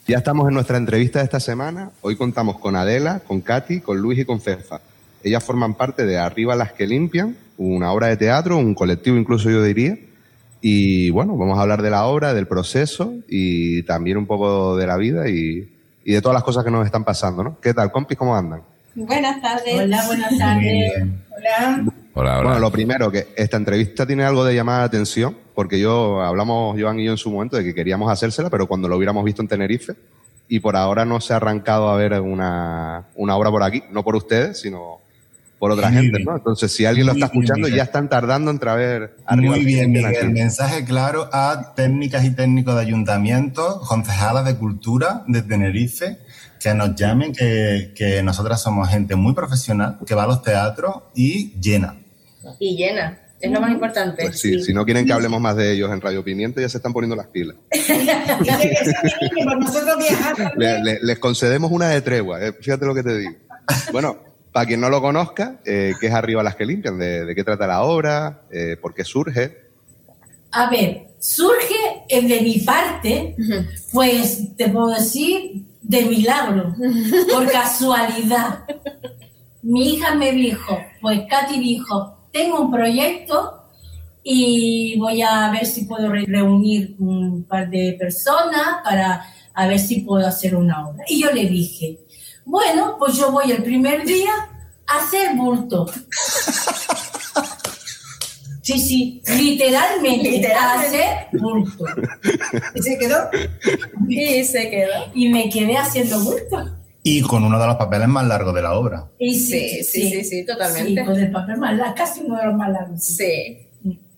Ya estamos en nuestra entrevista de esta semana. Hoy contamos con Adela, con Katy, con Luis y con Fefa. Ellas forman parte de Arriba las que limpian, una obra de teatro, un colectivo incluso yo diría. Y bueno, vamos a hablar de la obra, del proceso y también un poco de la vida y de todas las cosas que nos están pasando, ¿no? ¿Qué tal, compis? ¿Cómo andan? Buenas tardes. Hola, buenas tardes. Hola. Hola. Bueno, lo primero, que esta entrevista tiene algo de llamada de atención, porque hablamos, Joan y yo en su momento, de que queríamos hacérsela, pero cuando lo hubiéramos visto en Tenerife, y por ahora no se ha arrancado a ver una obra por aquí, no por ustedes, sino por otra gente, ¿no? Entonces, si alguien lo está escuchando, ya están tardando en traer Arriba. Muy bien, Miguel. Mensaje claro a técnicas y técnicos de ayuntamientos, concejalas de cultura de Tenerife, que nos llamen, que nosotras somos gente muy profesional, que va a los teatros y llena. Y llena, es lo más importante. Pues sí, si no quieren que hablemos más de ellos en Radio Pimienta, ya se están poniendo las pilas. Por nosotros viajar les concedemos una de tregua, fíjate lo que te digo. Bueno, para quien no lo conozca, ¿qué es Arriba las que limpian? ¿De qué trata la obra? ¿Por qué surge? A ver, surge de mi parte, pues te puedo decir, de milagro, por casualidad. Mi hija me dijo, pues Katy dijo, tengo un proyecto y voy a ver si puedo reunir un par de personas para a ver si puedo hacer una obra. Y yo le dije, bueno, pues yo voy el primer día a hacer bulto. Sí, literalmente. A hacer bulto. ¿Y se quedó? Y se quedó. Y me quedé haciendo bulto. Y con uno de los papeles más largos de la obra. Y Sí, totalmente. Sí, con el papel más largo, casi uno de los más largos. Sí.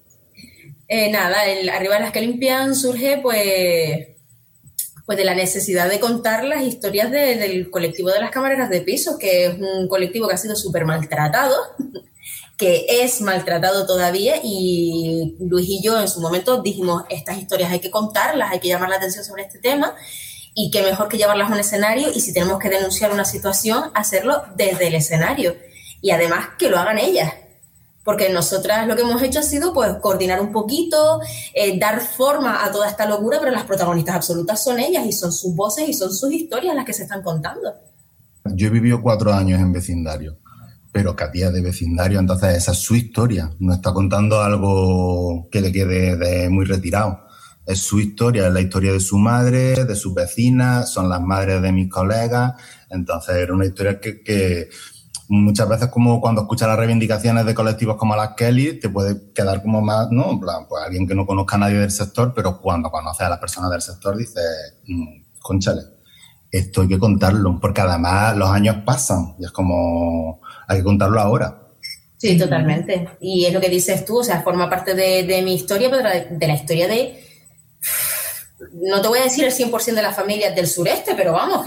Nada, el Arriba las que limpian surge pues de la necesidad de contar las historias del colectivo de las camareras de piso, que es un colectivo que ha sido súper maltratado, que es maltratado todavía, y Luis y yo en su momento dijimos, estas historias hay que contarlas, hay que llamar la atención sobre este tema, y qué mejor que llevarlas a un escenario, y si tenemos que denunciar una situación, hacerlo desde el escenario, y además que lo hagan ellas. Porque nosotras lo que hemos hecho ha sido pues coordinar un poquito, dar forma a toda esta locura, pero las protagonistas absolutas son ellas y son sus voces y son sus historias las que se están contando. Yo he vivido 4 años en vecindario, pero Katy es de vecindario, entonces esa es su historia. No está contando algo que le quede de muy retirado. Es su historia, es la historia de su madre, de sus vecinas, son las madres de mis colegas. Entonces era una historia que muchas veces, como cuando escuchas las reivindicaciones de colectivos como las Kelly, te puede quedar como más, ¿no? En plan, pues alguien que no conozca a nadie del sector, pero cuando conoces a las personas del sector dices, cónchale, esto hay que contarlo, porque además los años pasan y es como, hay que contarlo ahora. Sí, totalmente. Y es lo que dices tú, o sea, forma parte de mi historia, pero de la historia de... No te voy a decir el 100% de las familias del sureste, pero vamos,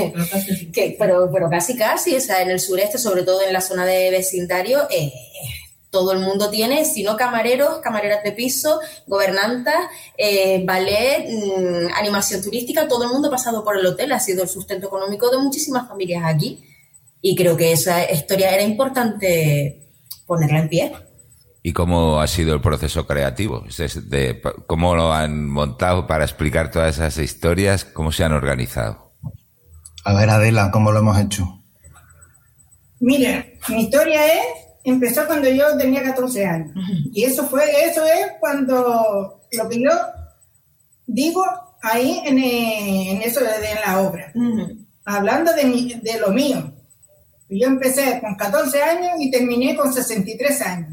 pero casi, o sea, en el sureste, sobre todo en la zona de vecindario, todo el mundo tiene, si no camareros, camareras de piso, gobernantas, ballet, animación turística, todo el mundo ha pasado por el hotel, ha sido el sustento económico de muchísimas familias aquí, y creo que esa historia era importante ponerla en pie. ¿Y cómo ha sido el proceso creativo? ¿Cómo lo han montado para explicar todas esas historias? ¿Cómo se han organizado? A ver, Adela, ¿cómo lo hemos hecho? Mira, mi historia empezó cuando yo tenía 14 años. Y eso es cuando lo que yo digo ahí en eso de la obra. Hablando de lo mío. Yo empecé con 14 años y terminé con 63 años.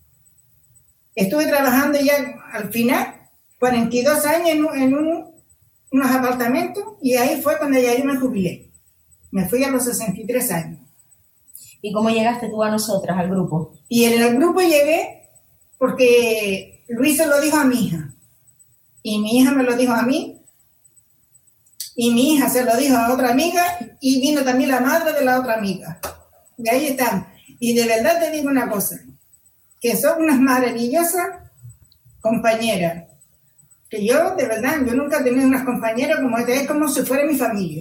Estuve trabajando ya al final 42 años en unos apartamentos, y ahí fue cuando ya yo me jubilé. Me fui a los 63 años. ¿Y cómo llegaste tú a nosotras, al grupo? Y en el grupo llegué porque Luis se lo dijo a mi hija, y mi hija me lo dijo a mí, y mi hija se lo dijo a otra amiga, y vino también la madre de la otra amiga. Y ahí están. Y de verdad te digo una cosa, que son unas maravillosas compañeras. Que yo, de verdad, yo nunca he tenido unas compañeras como esta, es como si fuera mi familia.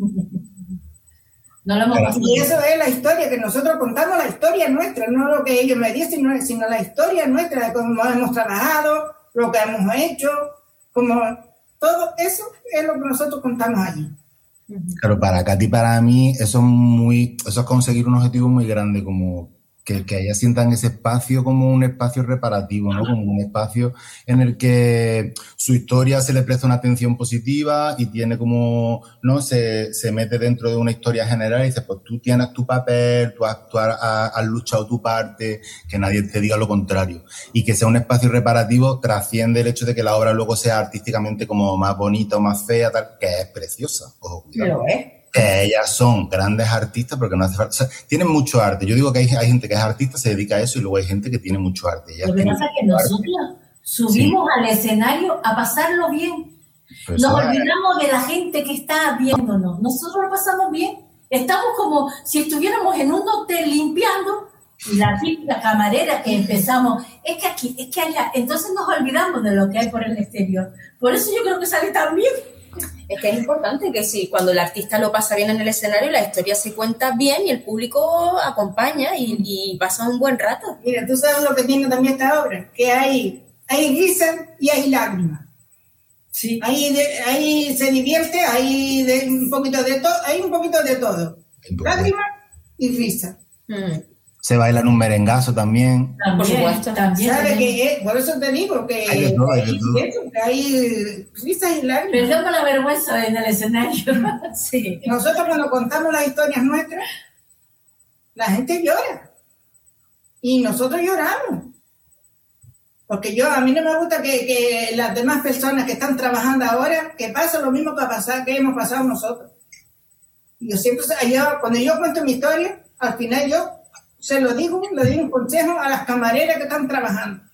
No lo hemos pasado. Y eso es la historia, que nosotros contamos la historia nuestra, no lo que ellos me dicen, sino la historia nuestra, de cómo hemos trabajado, lo que hemos hecho, como todo eso es lo que nosotros contamos allí. Pero para Katy y para mí eso es conseguir un objetivo muy grande, como que ellas sientan ese espacio como un espacio reparativo, ¿no? Como un espacio en el que su historia se le presta una atención positiva y tiene como, ¿no? Se mete dentro de una historia general y dice, pues tú tienes tu papel, tú has luchado tu parte, que nadie te diga lo contrario. Y que sea un espacio reparativo trasciende el hecho de que la obra luego sea artísticamente como más bonita o más fea, tal, que es preciosa. Ojo, Pero que ellas son grandes artistas porque no hace falta, o sea, tienen mucho arte. Yo digo que hay gente que es artista, se dedica a eso, y luego hay gente que tiene mucho arte. Lo que pasa es que nosotros subimos al escenario a pasarlo bien. Pues Nos olvidamos de la gente que está viéndonos. Nosotros lo pasamos bien. Estamos como si estuviéramos en un hotel limpiando, y la típica camarera que empezamos, es que aquí, es que allá. Entonces nos olvidamos de lo que hay por el exterior. Por eso yo creo que sale tan bien. Es que es importante que sí, cuando el artista lo pasa bien en el escenario, la historia se cuenta bien y el público acompaña y pasa un buen rato. Mira, tú sabes lo que tiene también esta obra, que hay risa y hay lágrimas. Sí. Ahí se divierte, hay un poquito de todo. Lágrimas y risa. Se baila en un merengazo también. Por supuesto. También. ¿Sabes qué? Por eso te digo que Hay de todo. hay risas y lágrimas. Perdón por la vergüenza en el escenario. Sí. Nosotros cuando contamos las historias nuestras, la gente llora. Y nosotros lloramos. Porque a mí no me gusta que las demás personas que están trabajando ahora, que pasa lo mismo que hemos pasado nosotros. Yo siempre, cuando yo cuento mi historia, al final yo se lo digo, le doy un consejo a las camareras que están trabajando.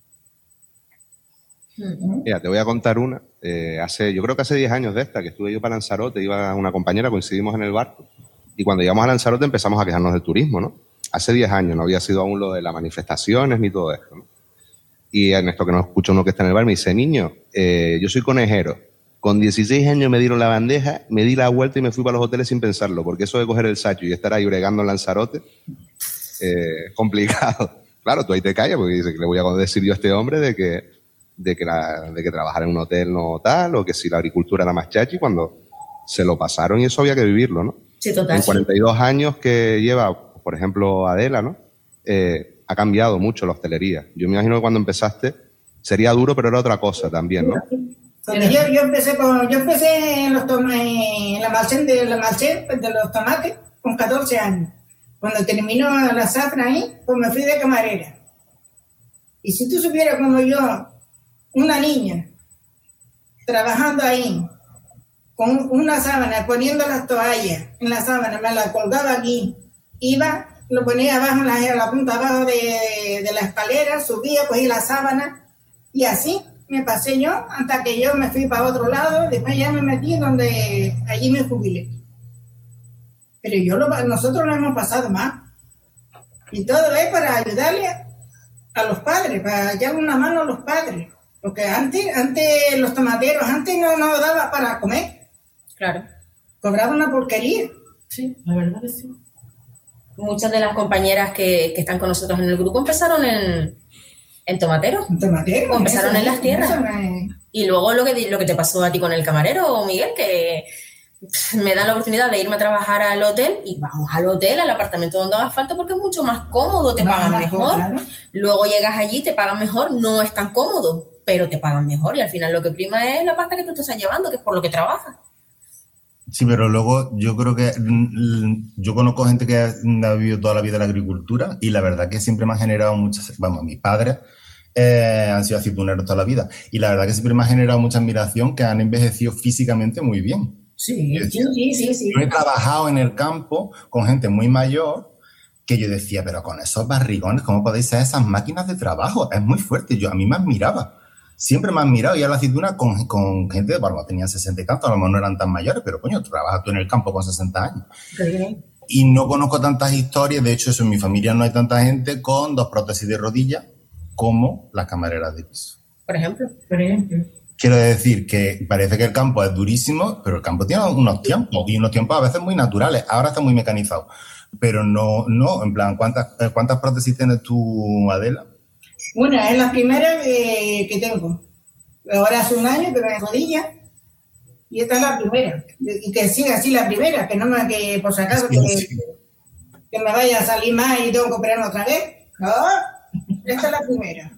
Mira, te voy a contar una. Yo creo que hace 10 años de esta, que estuve yo para Lanzarote, iba una compañera, coincidimos en el barco, y cuando llegamos a Lanzarote empezamos a quejarnos del turismo, ¿no? Hace 10 años, no había sido aún lo de las manifestaciones ni todo esto, ¿no? Y en esto que nos escucha uno que está en el bar me dice, niño, yo soy conejero. Con 16 años me dieron la bandeja, me di la vuelta y me fui para los hoteles sin pensarlo, porque eso de coger el sacho y estar ahí bregando en Lanzarote es complicado. Claro, tú ahí te callas porque dices que le voy a decir yo a este hombre de que trabajar en un hotel no tal, o que si la agricultura era más chachi, cuando se lo pasaron y eso había que vivirlo, ¿no? Sí, total. En 42 años que lleva, por ejemplo, Adela, ¿no? Ha cambiado mucho la hostelería. Yo me imagino que cuando empezaste sería duro, pero era otra cosa también, ¿no? Yo empecé en la marché de los tomates con 14 años. Cuando terminó la zafra ahí, pues me fui de camarera. Y si tú supieras como yo, una niña, trabajando ahí, con una sábana, poniendo las toallas en la sábana, me la colgaba aquí, iba, lo ponía abajo, en la punta abajo de la escalera, subía, cogí la sábana, y así me pasé yo, hasta que yo me fui para otro lado, después ya me metí donde allí me jubilé. Pero nosotros lo hemos pasado más. Y todo es para ayudarle a los padres, para echarle una mano a los padres. Porque antes los tomateros, no daba para comer. Claro. Cobraban una porquería. Sí, la verdad que sí. Muchas de las compañeras que están con nosotros en el grupo empezaron en tomateros. En tomateros. O empezaron en las tierras. Y luego lo que te pasó a ti con el camarero, Miguel, que me dan la oportunidad de irme a trabajar al hotel y vamos al hotel, al apartamento donde haga falta, porque es mucho más cómodo, te pagan mejor. Claro. Luego llegas allí, te pagan mejor, no es tan cómodo, pero te pagan mejor y al final lo que prima es la pasta que tú te estás llevando, que es por lo que trabajas. Sí, pero luego yo creo que yo conozco gente que ha vivido toda la vida en la agricultura y la verdad que siempre me ha generado mis padres han sido aceituneros toda la vida y la verdad que siempre me ha generado mucha admiración, que han envejecido físicamente muy bien. Sí. Yo he trabajado en el campo con gente muy mayor que yo decía, pero con esos barrigones, ¿cómo podéis ser esas máquinas de trabajo? Es muy fuerte. A mí me admiraba. Siempre me ha admirado y a la aceituna con gente, bueno, tenía 60 y tanto, a lo mejor no eran tan mayores, pero coño, trabajas tú en el campo con 60 años. Sí. Y no conozco tantas historias, de hecho, en mi familia no hay tanta gente con 2 prótesis de rodilla como las camareras de piso. Por ejemplo. Quiero decir que parece que el campo es durísimo, pero el campo tiene unos tiempos, y unos tiempos a veces muy naturales. Ahora está muy mecanizado. Pero no, en plan, ¿cuántas prótesis tienes tú, Adela? Una es la primera que tengo. Ahora hace un año, pero en rodilla. Y esta es la primera. Y que siga así la primera, que no me, que por si acaso que me vaya a salir más y tengo que operarme otra vez. No, esta es la primera.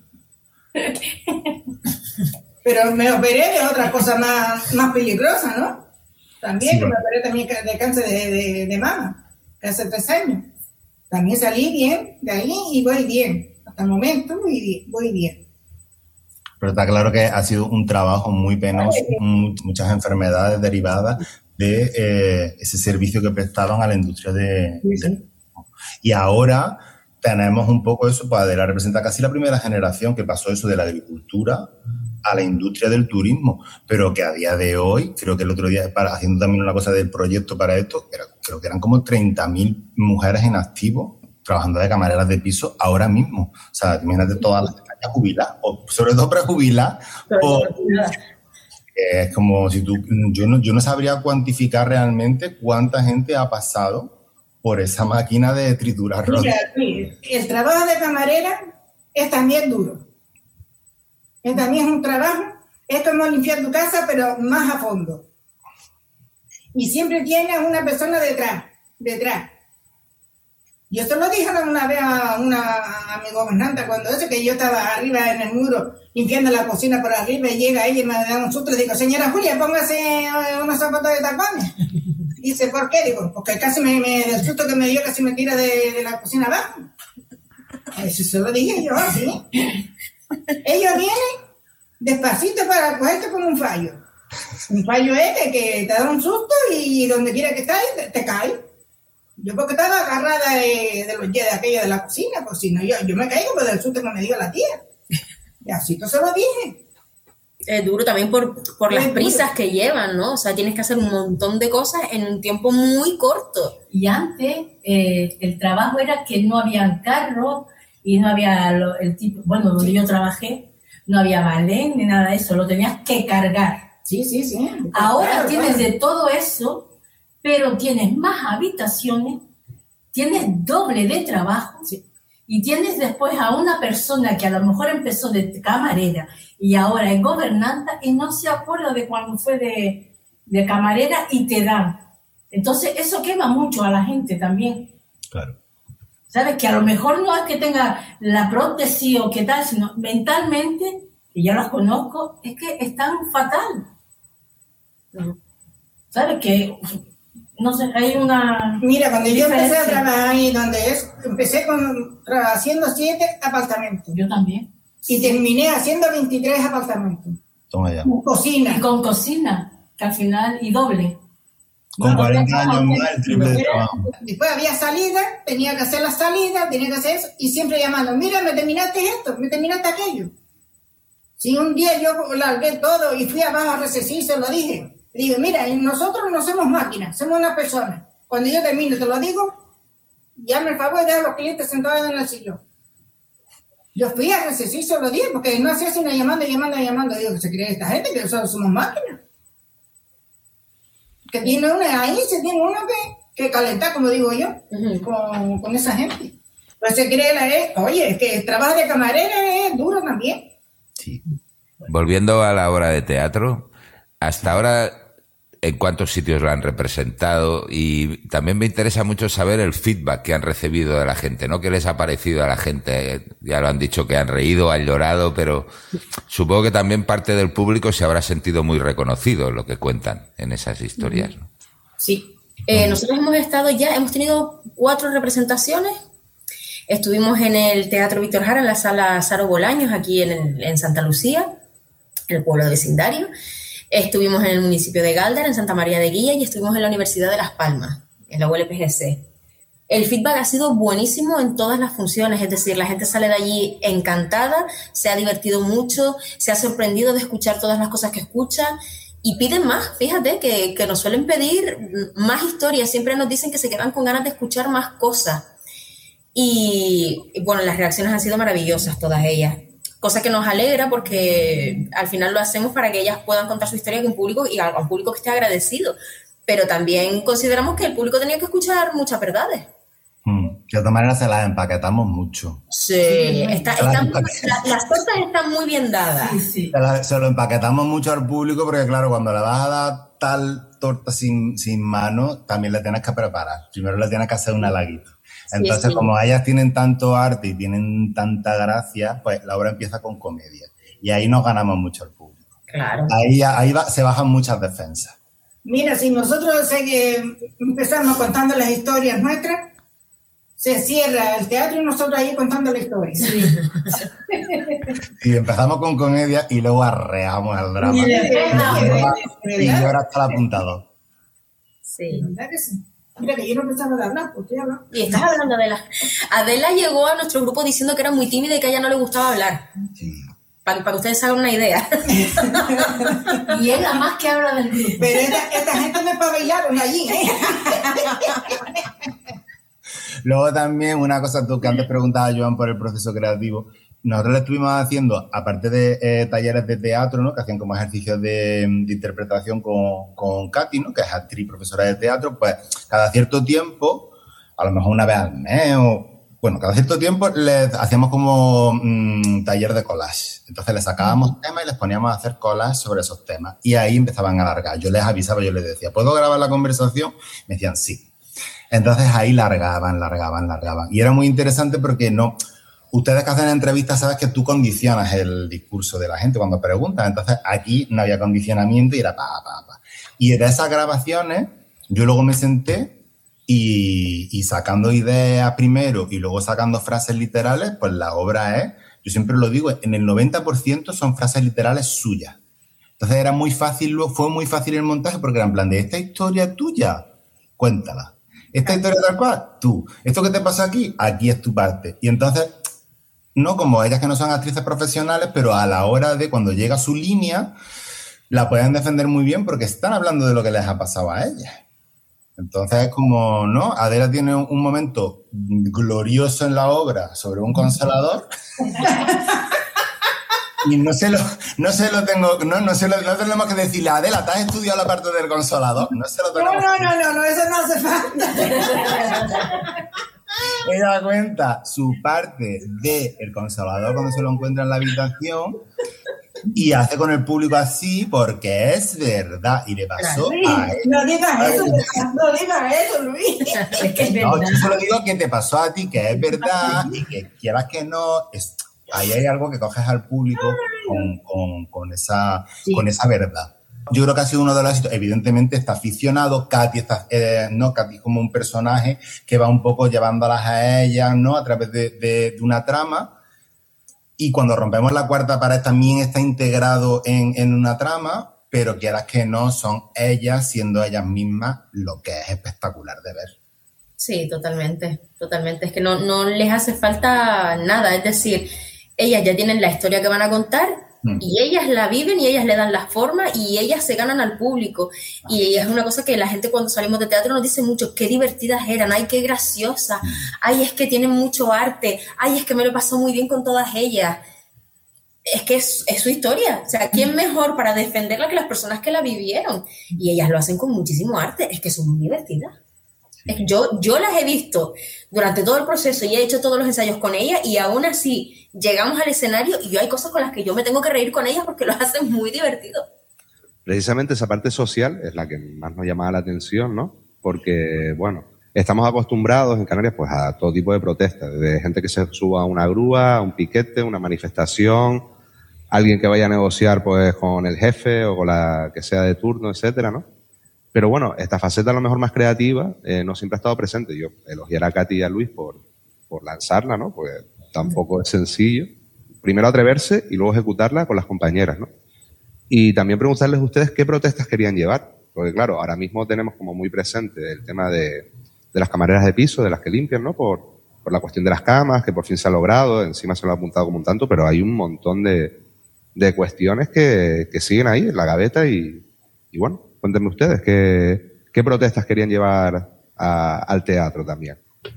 Pero me operé de otra cosa más peligrosa, ¿no? También, sí, que me operé también de cáncer de mama, que hace 3 años. También salí bien de ahí y voy bien. Hasta el momento voy bien. Pero está claro que ha sido un trabajo muy penoso, muchas enfermedades derivadas de ese servicio que prestaban a la industria y ahora tenemos un poco eso, pues Adela representa casi la primera generación que pasó eso de la agricultura a la industria del turismo, pero que a día de hoy, creo que el otro día, haciendo también una cosa del proyecto para esto, creo que eran como 30.000 mujeres en activo trabajando de camareras de piso ahora mismo. O sea, imagínate todas las que están jubiladas, o sobre todo prejubiladas, es como si yo no sabría cuantificar realmente cuánta gente ha pasado por esa máquina de triturar ropa. Mira, el trabajo de camarera es también duro. También es un trabajo, es como limpiar tu casa, pero más a fondo. Y siempre tienes una persona detrás. Yo se lo dije una vez a mi gobernante cuando que yo estaba arriba en el muro limpiando la cocina por arriba y llega ella y me da un susto y digo, señora Julia, póngase unos zapatos de tacones. Dice, ¿por qué? Digo, porque casi del susto que me dio casi me tira de la cocina abajo. Eso se lo dije yo, ¿sí? Ellos vienen despacito para cogerte como un fallo. Un fallo es que te da un susto y donde quiera que estés, te cae. Yo porque estaba agarrada de los de aquello de la cocina, pues si no, yo me caigo por el susto que me dio la tía. Y así que se lo dije. Es duro también por las prisas que llevan, ¿no? O sea, tienes que hacer un montón de cosas en un tiempo muy corto. Y antes el trabajo era que no había carros y no había el tipo, bueno, donde yo trabajé, no había balén ni nada de eso, lo tenías que cargar. Sí. Ahora claro, tienes de todo eso, pero tienes más habitaciones, tienes doble de trabajo, sí, y tienes después a una persona que a lo mejor empezó de camarera y ahora es gobernanta y no se acuerda de cuando fue de camarera y te dan. Entonces eso quema mucho a la gente también. Claro. ¿Sabes? Que a lo mejor no es que tenga la prótesis o qué tal, sino mentalmente, que ya los conozco, es que están fatal. ¿Sabes? Que, no sé, hay una... Mira, cuando yo empecé a trabajar ahí, empecé haciendo 7 apartamentos. Yo también. Y terminé haciendo 23 apartamentos. Toma ya. Con cocina. Y con cocina, que al final, y doble. Con 40 años más, el triple de trabajo. Después había salida, tenía que hacer la salida, tenía que hacer eso, y siempre llamando, mira, me terminaste esto, me terminaste aquello. Si un día yo largué todo y fui abajo a RCC, se lo dije. Le digo, mira, nosotros no somos máquinas, somos una persona. Cuando yo termino, te lo digo, llame el favor de dejar a los clientes sentados en el sillón. Yo fui a RCC, se lo dije, porque no hacía sino llamando. Digo, que se cree esta gente que nosotros somos máquinas. Que tiene se tiene uno que calentar, como digo yo, con esa gente. Pues se cree oye, es que el trabajo de camarera es duro también. Sí. Volviendo a la obra de teatro, hasta ahora, ¿en cuántos sitios la han representado? Y también me interesa mucho saber el feedback que han recibido de la gente, ¿no? ¿Qué les ha parecido a la gente? Ya lo han dicho que han reído, han llorado, pero supongo que también parte del público se habrá sentido muy reconocido lo que cuentan en esas historias, ¿no? Sí. Nosotros hemos tenido 4 representaciones. Estuvimos en el Teatro Víctor Jara, en la Sala Saro Bolaños, aquí en Santa Lucía, en el pueblo de vecindario. Estuvimos en el municipio de Gáldara, en Santa María de Guía, y estuvimos en la Universidad de Las Palmas, en la ULPGC. El feedback ha sido buenísimo en todas las funciones, es decir, la gente sale de allí encantada, se ha divertido mucho, se ha sorprendido de escuchar todas las cosas que escucha y piden más. Fíjate que nos suelen pedir más historias, siempre nos dicen que se quedan con ganas de escuchar más cosas. Y bueno, las reacciones han sido maravillosas todas ellas. Cosa que nos alegra porque al final lo hacemos para que ellas puedan contar su historia con público y a un público que esté agradecido. Pero también consideramos que el público tenía que escuchar muchas verdades. De otra manera se las empaquetamos mucho. Sí, las tortas están muy bien dadas. Sí. Se lo empaquetamos mucho al público porque claro, cuando le vas a dar tal torta sin mano, también la tienes que preparar. Primero le tienes que hacer un halaguito. Entonces, como ellas tienen tanto arte y tienen tanta gracia, pues la obra empieza con comedia. Y ahí nos ganamos mucho el público. Claro. Se bajan muchas defensas. Mira, si nosotros empezamos contando las historias nuestras, se cierra el teatro y nosotros ahí contando la historia. Sí. Y empezamos con comedia y luego arreamos el drama. Y ahora está el apuntador. Sí. ¿Verdad que sí? Mira que yo no pensaba de hablar, porque hablo. Y estás hablando, Adela. Adela llegó a nuestro grupo diciendo que era muy tímida y que a ella no le gustaba hablar. Sí. Para que ustedes hagan una idea. Y es la más que habla del grupo. Pero esta gente me pabellaron allí, ¿eh? Luego también una cosa que antes preguntaba Joan por el proceso creativo. Nosotros le estuvimos haciendo, aparte de talleres de teatro, ¿no? Que hacían como ejercicios de interpretación con Katy, ¿no? Que es actriz y profesora de teatro, pues cada cierto tiempo, a lo mejor una vez al mes cada cierto tiempo les hacíamos como taller de collage. Entonces les sacábamos temas y les poníamos a hacer collage sobre esos temas. Y ahí empezaban a alargar. Yo les avisaba, yo les decía, ¿puedo grabar la conversación? Me decían, sí. Entonces ahí largaban. Y era muy interesante porque ustedes que hacen entrevistas sabes que tú condicionas el discurso de la gente cuando preguntas. Entonces aquí no había condicionamiento y era pa. Y de esas grabaciones yo luego me senté y sacando ideas primero y luego sacando frases literales, pues la obra yo siempre lo digo, en el 90% son frases literales suyas. Entonces fue muy fácil el montaje porque era en plan de esta historia tuya, cuéntala. Esta historia tal cual, tú. Esto que te pasa aquí es tu parte. Y entonces, no como ellas que no son actrices profesionales, pero a la hora de cuando llega su línea, la pueden defender muy bien porque están hablando de lo que les ha pasado a ellas. Entonces es como, ¿no? Adela tiene un momento glorioso en la obra sobre un consolador y no tenemos que decirle, Adela, ¿te has estudiado la parte del consolador? No, eso no hace falta. Ella cuenta su parte del consolador cuando se lo encuentra en la habitación y hace con el público así porque es verdad y le pasó a él. No digas eso, Luis. Es que es verdad. No, yo solo digo que te pasó a ti, que es verdad y que quieras que no, ahí hay algo que coges al público con esa verdad. Yo creo que ha sido uno de los éxitos. Evidentemente está aficionado. Katy Katy es como un personaje que va un poco llevándolas a ellas, ¿no? A través de una trama. Y cuando rompemos la cuarta pared también está integrado en una trama, pero quieras que no, son ellas siendo ellas mismas, lo que es espectacular de ver. Sí, totalmente. Es que no les hace falta nada. Es decir, ellas ya tienen la historia que van a contar y ellas la viven y ellas le dan la forma y ellas se ganan al público. Y es una cosa que la gente cuando salimos de teatro nos dice mucho, qué divertidas eran, ay, qué graciosas, ay, es que tienen mucho arte, ay, es que me lo pasó muy bien con todas ellas. Es que es su historia. O sea, ¿quién mejor para defenderla que las personas que la vivieron? Y ellas lo hacen con muchísimo arte. Es que son muy divertidas. Sí. Yo las he visto durante todo el proceso y he hecho todos los ensayos con ellas y aún así llegamos al escenario y yo hay cosas con las que yo me tengo que reír con ellas porque lo hacen muy divertido. Precisamente esa parte social es la que más nos llamaba la atención, ¿no? Porque, bueno, estamos acostumbrados en Canarias pues a todo tipo de protestas, de gente que se suba a una grúa, a un piquete, una manifestación, alguien que vaya a negociar pues con el jefe o con la que sea de turno, etcétera, ¿no? Pero bueno, esta faceta a lo mejor más creativa no siempre ha estado presente. Yo elogiar a Katy y a Luis por lanzarla, ¿no? Porque tampoco es sencillo. Primero atreverse y luego ejecutarla con las compañeras, ¿no? Y también preguntarles a ustedes qué protestas querían llevar. Porque claro, ahora mismo tenemos como muy presente el tema de las camareras de piso, de las que limpian, ¿no? Por la cuestión de las camas, que por fin se ha logrado, encima se lo ha apuntado como un tanto, pero hay un montón de cuestiones que siguen ahí en la gaveta y bueno, cuéntenme ustedes qué protestas querían llevar al teatro también.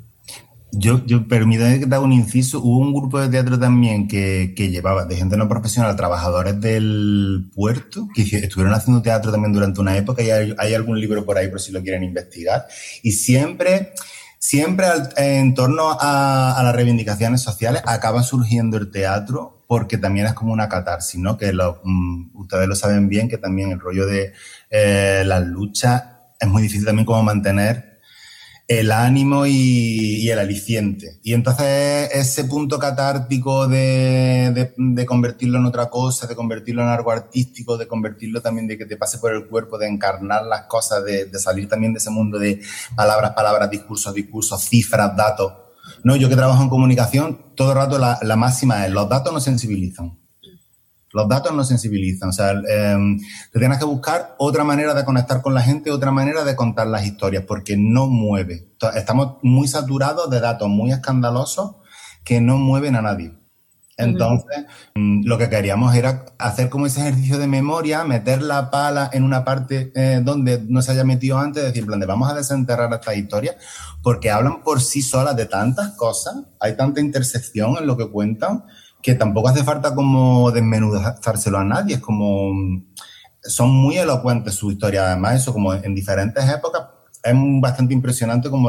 Yo permítame que te haga un inciso. Hubo un grupo de teatro también que llevaba, de gente no profesional, trabajadores del puerto, que estuvieron haciendo teatro también durante una época y hay algún libro por ahí por si lo quieren investigar. Y siempre en torno a las reivindicaciones sociales acaba surgiendo el teatro porque también es como una catarsis, ¿no? Que ustedes lo saben bien, que también el rollo de las luchas es muy difícil también como mantener el ánimo y el aliciente. Y entonces ese punto catártico de convertirlo en otra cosa, de convertirlo en algo artístico, de convertirlo también de que te pase por el cuerpo, de encarnar las cosas, de salir también de ese mundo de palabras, discursos, cifras, datos. No, yo que trabajo en comunicación, todo el rato la máxima es: los datos nos sensibilizan. Los datos nos sensibilizan. O sea, te tienes que buscar otra manera de conectar con la gente, otra manera de contar las historias, porque no mueve. Estamos muy saturados de datos muy escandalosos que no mueven a nadie. Entonces, lo que queríamos era hacer como ese ejercicio de memoria, meter la pala en una parte donde no se haya metido antes, decir, en plan, vamos a desenterrar estas historias, porque hablan por sí solas de tantas cosas, hay tanta intersección en lo que cuentan, que tampoco hace falta como desmenuzárselo a nadie. Es como, son muy elocuentes sus historias, además, eso como en diferentes épocas. Es bastante impresionante como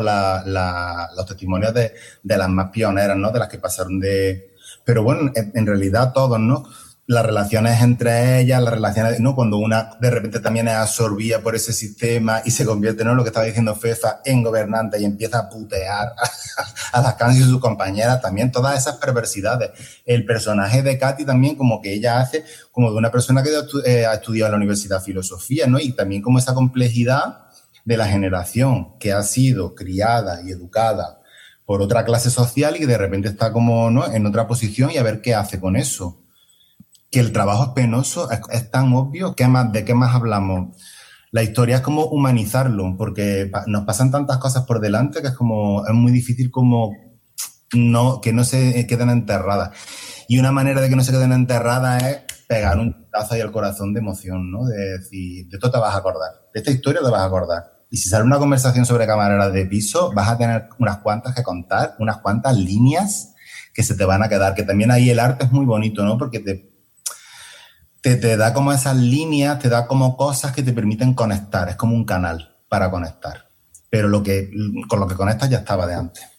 los testimonios de las más pioneras, ¿no? De las que pasaron pero bueno, en realidad todos, ¿no? Las relaciones entre ellas, las relaciones, ¿no? Cuando una de repente también es absorbida por ese sistema y se convierte, ¿no? Lo que estaba diciendo Fefa, en gobernante y empieza a putear a las Candy y sus compañeras, también todas esas perversidades. El personaje de Katy también, como que ella hace como de una persona que ha estudiado en la Universidad de Filosofía, ¿no? Y también como esa complejidad de la generación que ha sido criada y educada por otra clase social y que de repente está como, ¿no? En otra posición, y a ver qué hace con eso. Que el trabajo es penoso, es tan obvio. ¿De qué más hablamos? La historia es como humanizarlo, porque nos pasan tantas cosas por delante que es muy difícil como que no se queden enterradas. Y una manera de que no se queden enterradas es pegar un tazo ahí al corazón de emoción, ¿no? De decir, de esto te vas a acordar, de esta historia te vas a acordar. Y si sale una conversación sobre camareras de piso, vas a tener unas cuantas que contar, unas cuantas líneas que se te van a quedar. Que también ahí el arte es muy bonito, ¿no? Porque te da como esas líneas, te da como cosas que te permiten conectar. Es como un canal para conectar. Pero con lo que conectas ya estaba de antes.